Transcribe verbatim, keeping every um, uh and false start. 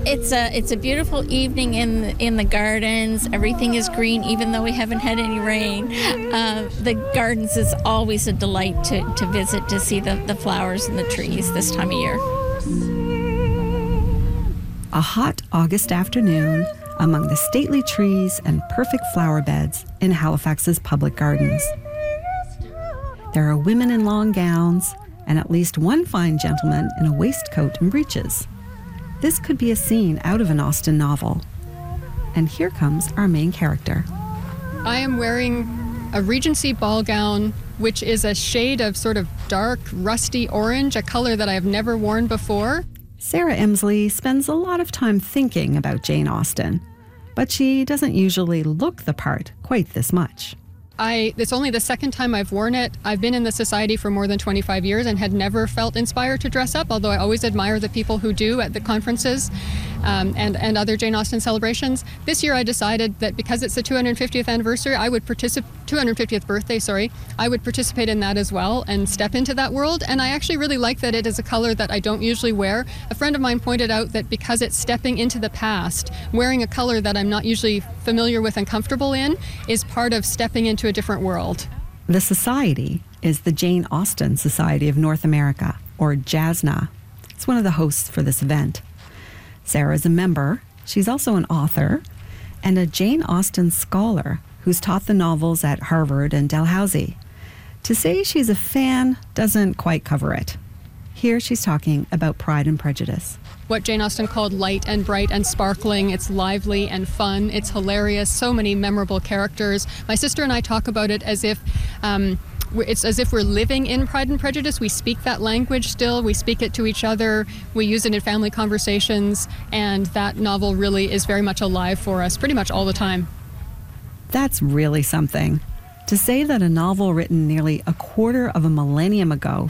It's a it's a beautiful evening in the, in the gardens. Everything is green, even though we haven't had any rain. Uh, the gardens is always a delight to, to visit, to see the, the flowers and the trees this time of year. A hot August afternoon among the stately trees and perfect flower beds in Halifax's public gardens. There are women in long gowns and at least one fine gentleman in a waistcoat and breeches. This could be a scene out of an Austen novel. And here comes our main character. I am wearing a Regency ball gown, which is a shade of sort of dark, rusty orange, a color that I have never worn before. Sarah Emsley spends a lot of time thinking about Jane Austen, but she doesn't usually look the part quite this much. I, it's only the second time I've worn it. I've been in the Society for more than twenty-five years and had never felt inspired to dress up, although I always admire the people who do at the conferences um, and, and other Jane Austen celebrations. This year I decided that because it's the two hundred fiftieth anniversary, I would participate, two hundred fiftieth birthday, sorry, I would participate in that as well and step into that world. And I actually really like that it is a color that I don't usually wear. A friend of mine pointed out that because it's stepping into the past, wearing a color that I'm not usually familiar with and comfortable in is part of stepping into a different world. The society is the Jane Austen Society of North America, or J A S N A. It's one of the hosts for this event. Sarah is a member. She's also an author and a Jane Austen scholar who's taught the novels at Harvard and Dalhousie. To say she's a fan doesn't quite cover it. Here she's talking about Pride and Prejudice. What Jane Austen called light and bright and sparkling. It's lively and fun. It's hilarious. So many memorable characters. My sister and I talk about it as if um, it's as if we're living in Pride and Prejudice. We speak that language still. We speak it to each other. We use it in family conversations. And that novel really is very much alive for us pretty much all the time. That's really something. To say that a novel written nearly a quarter of a millennium ago